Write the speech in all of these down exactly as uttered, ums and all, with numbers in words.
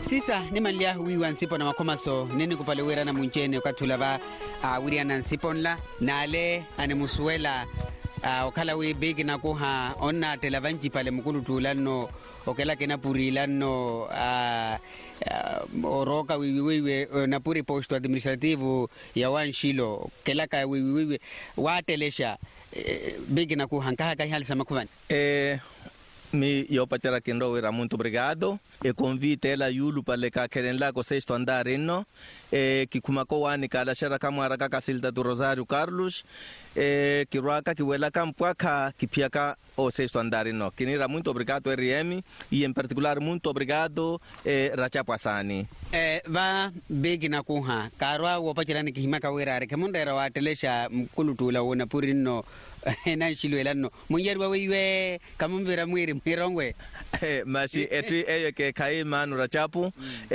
Sisa ni malia huiwa nsipo na makomaso nini kupale wera na munchene ukatula ba uh, wiri na nsiponla na ale anemusuela uh, okala wi big na kuha onna telavanji pale mkulu tulano okela kena puri lano uh, uh, oroka wiwiwiwe uh, na puri posto administrativu ya wanshilo kela ka wiwiwiwe watelesha uh, big na kuha nkaha kai hali samakuvani eh mi yo patera kendo wera muito obrigado e convite ela yulu pale ka keren la ko sexto andar no e kikumako wani kala shara kamara ka kasilta do Rosario Carlos e kirwaka kiwela kampaka kipiaka o sexto andar no kinira muito obrigado R M e em particular muito obrigado e Rachapasani eh va begi na kuha karwa wo pachirani kihimaka wera re kemonda era watelesha mkulutula wona purino na shilo elano munjerwa wiwe kamumbira mwiri mwirongwe eh mashi etri eye ke kai manu Rachapu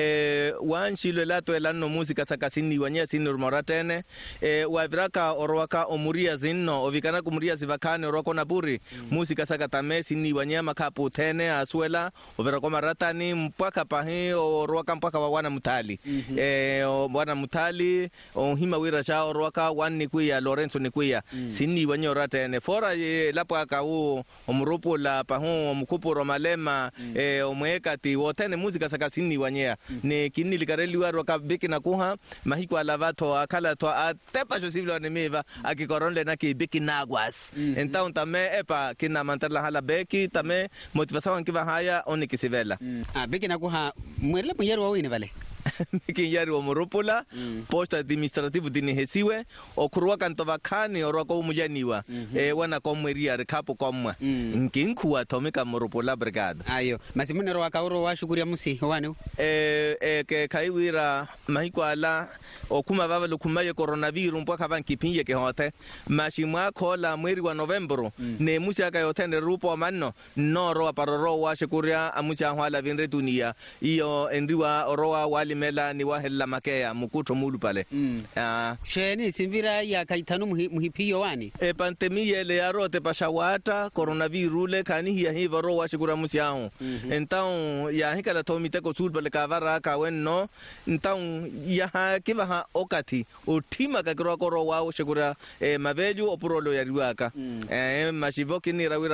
eh wan shilo elato elano musika sakasini wanya sini moratene eh waviraka orwaka omuria zinno ovikana kumuria zivakane oroko na puri musika sakatame sini wanya makapu tene asuela ovirako maratani mpaka pahi orwaka mpaka wana mutali eh wana mutali ohima wira sha orwaka wani kuya Lorenzo ni kuya sini wanya orate ne fora lapa ka u omrupo la pahu omkupuro malema eh omwekati wotene muzika sakasini wanyea ne kinili kareliwa roka biki na kuha mahiko alavato akala to atepa jo sivilo ne meva akikoronle na ki biki nagwas então tame epa kina mantala hala beki tame motivação kiva haya onikisivela ah biki na kuha mwele punyero wini vale Kinyari wa Moropula mm. posta administrativo dinihesiwe okuruwa kantova kani oroko umujaniwa mm -hmm. e wana komweria rekapo komwa mm. nkinkuwa tomika Moropula brigade ayo masimune ro wakauro wa shukuria musi wanu e e ke kaiwira mahiko ala okuma baba lukumaye coronavirus mpaka banki pinye ke hote mashimwa kola mweri wa Novembro mm. ne musi aka yotene rupo manno noro aparoro wa shukuria amucha hwala vinre dunia iyo endiwa orowa wali mela ni wahela makea mukuto mulu pale mm. uh, sheni simbira ya kaitanu muhipiyo wani e pandemia ele yarote pashawata coronavirus le kani hiya hiva ro wa shikura musiao mm -hmm. então ya hikala tomite ko sul pale kavara ka wenno então ya kiva ha okati otima ka kro ko ro wa shikura e mabeju oprolo ya riwaka mm. e mashivoki ni rawira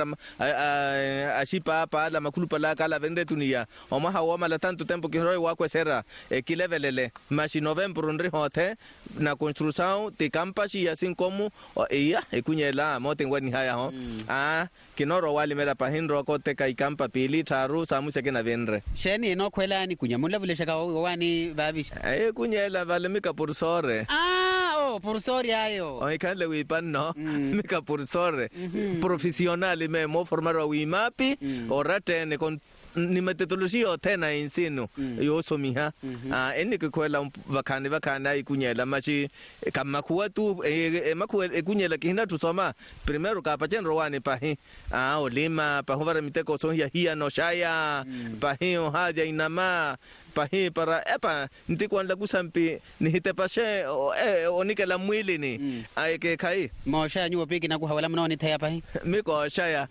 ashipa pa la makulu pala kala vende tunia o maha wa mala tanto tempo ki roi wa kwesera e kilevelele mashi Novembro ndri hote na construção te campashi assim como ia e kunyela mote ngwani haya ho mm. ah kinoro wali mera pahinro kote kai campa pili taru samuse kena venre sheni no kwelani kunyamula vile shaka wani babisha e kunyela vale mika pursore ah oh pursore ayo o ikale wipan no mm. mika pursore mm -hmm. profesional me mo formaro wimapi mm. orate ne con ni metodología tena insino mm. yo somiha mm -hmm. ah eni kwela vakani vakana ikunyela machi kama kuwa tu e makuwa ekunyela kihina tusoma primero kapachen rowani pahi ah olima pahovara miteko so ya hia no shaya mm. pahi haja inama pahi para epa ntikwanda kusampi ni hitepashe e onikela mwili ni mm. aike kai mosha nyuo piki na kuhawala mno ni taya pahi miko shaya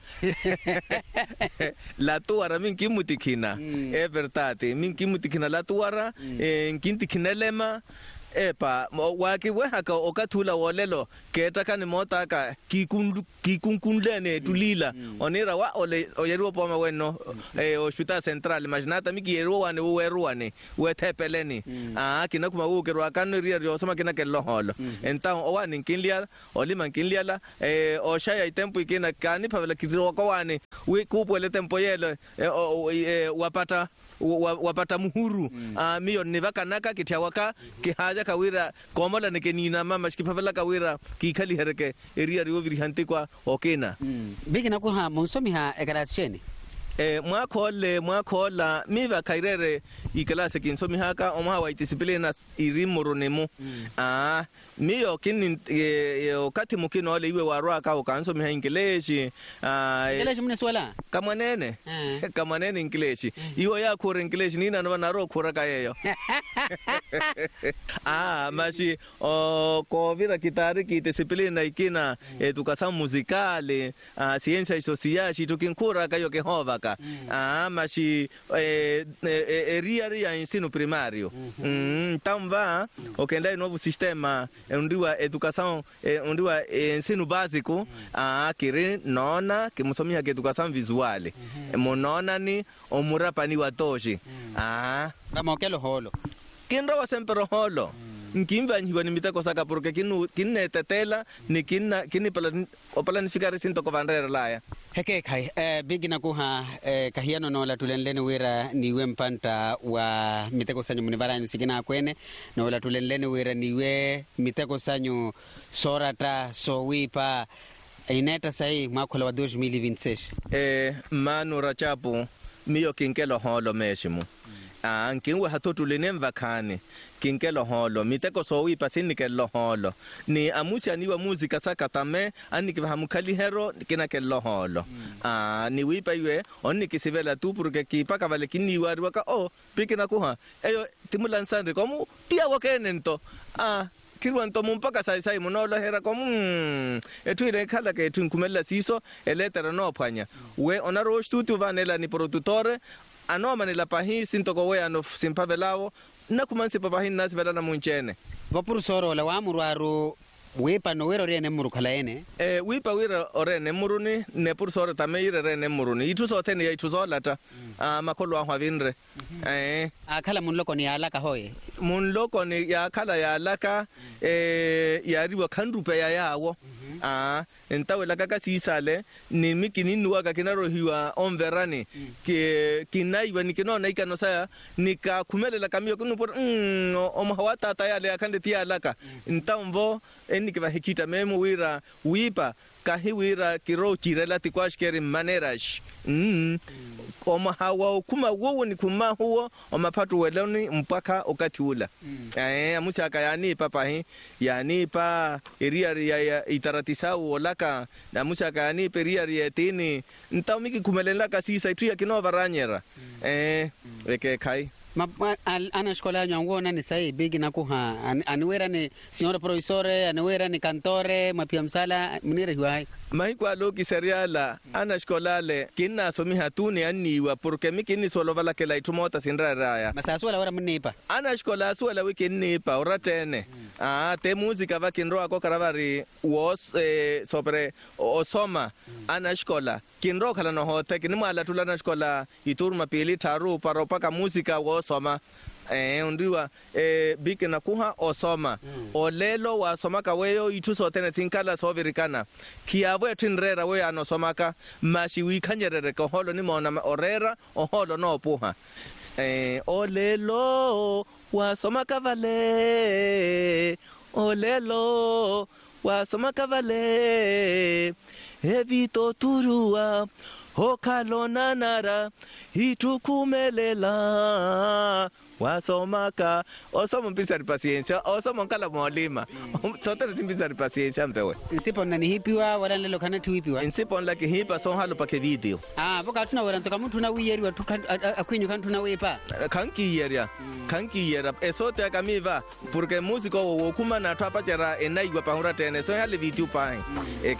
la tuara minki mutikina mm. e verdade minki mutikina la tuara mm. e nkintikina lema epa waki wehaka okathula wolelo ketaka ni motaka kikundu kikunkunlene tulila mm. onira wa ole oyeruo poma weno mm. eh hospital central imaginata miki yeruo wane weruane wethepeleni mm. ah kina kuma ukerwa kanu ria rio soma kina kello holo mm. então owani kinlia olima kinlia eh oshaya itempo ikina kani pavela kiziro kwa wane we kupole tempo yelo eh, wapata wapata muhuru mm. ah mio nivakanaka kitiawaka kihaja kawira komola nekenina mama skipavela kawira kikali hereke eria rioviri hantikwa okena mm. bigi na kuha monsomi ha ekaracheni eh mwakole mwakola miva kairere ikalase kinsomi haka omha wa discipline irimorunemu mm. ah miyo kin wakati mukino ole iwe warwa ka okansomi ha ingeleshi ah ingeleshi mne swala kama nene eh. kama nene ingeleshi iwo ya kore ingeleshi nina na naro kora ka yeyo ah mashi o ko vira kitari ki discipline ikina educação musicale ah ciencia social shi tukinkura kayo ke hova ka ah mashi eh, eh, area ya ensino primário então vá okenda e novo sistema undiwa educação undiwa ensino básico ah kiri nona kimusomia ke educação visual monona ni omurapani watoshi ah kama okelo holo kinro wa sempre holo nkimva nyiwa ni miteko saka porque kinu kinetetela ni kinna kini pala planificar sinto ko vandera laya heke kai eh bigina kuha eh kahiano no la tulenlene wira ni wempanta wa miteko sanyu munibara sikina kwene no la tulenlene wira ni we miteko sanyu sorata sowipa ineta sai mwaka wa dois mil e vinte e seis eh manu rachapu miyo kinkelo holo meshimu ah nkinwe hatotulene mvakani kinkelo holo miteko sowi pasini kello holo ni amusia niwa muzika saka tame ani kivahamukali hero kina kello holo ah ni wipa iwe onni kisivela tu porque kipaka vale kiniwa waka oh pikina kuha eyo timulansanre komu tia wakenento ah kirwanto mumpaka sai sai monolo hera komu etwire khala ke twinkumela siso eletera no phanya we onaro studio vanela ni produttore anoma nila pahi sintoko we ano simpavelao na kumansi papahin nasi vedana munchene vapuru soro la wamurwaru wipa no wero rene muru khalaene eh wipa wira orene muruni ne pur soro tameire rene muruni itu so tene itu so lata a makolo wa vinre eh akhala munloko ni alaka hoye munloko ni ya khala ya alaka eh yariwa khandupe ya yawo ah entawe la kaka sisale ni mikini nuwa ka kinaro hiwa onverani ke kinaiwa ni kinona ikano saya nika kumelela kamio kunu por mm omhawata tayale akande tia alaka ntamvo eni kiva hikita memo wira wipa kahiwira kirochi relati kwashkeri manerash mm omahawa kuma wowo ni kuma huo omapatu weloni mpaka wakati ula eh amucha kayani papa hi yani pa area ya itaratisau olaka na amucha kayani peria ya tini ntamiki kumelela kasisa itu ya kinova ranyera eh eke kai ma ana escola nyangona ni sai bigi na kuha aniwera ni signora professore aniwera ni cantore mapia msala munire hiwai mai kwa loki seriala ana escola le kinna somi hatuni aniwa porque mikini solo vala ke la itumota sindra raya masasu wala mnipa ana escola su la weekend nipa oratene ah te musica va kinro ako karavari was eh, sobre osoma ana escola kinro kala no hote kinimala tulana escola iturma pili taru paropaka musica was soma eh undiwa eh bikina kuha osoma mm. olelo wa somaka weyo ituso tene tinkala sovirikana kiavo etinrera we anosomaka mashi wikanyerere ko holo ni mona orera oholo no puha eh olelo wa somaka vale olelo wa somaka vale evito turua okalona nara itukumelela wasomaka osoma mpisa paciencia osoma nkala mwalima sote mpisa paciencia mpewe insipo nani hipiwa wala lelo kana tuipiwa insipo laki hipa so halo pake video ah boka tuna wala ntoka mtu na wiyeri wa akwinyo kan tuna wepa kanki yeria kanki yera esote akamiva porque músico wo kuma na twapatera enaiwa pahura tene so hale video pa